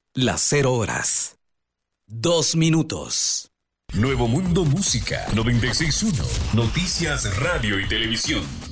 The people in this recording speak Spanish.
Las 0 horas. 2 minutos. Nuevo Mundo Música 96.1. Noticias, radio y televisión.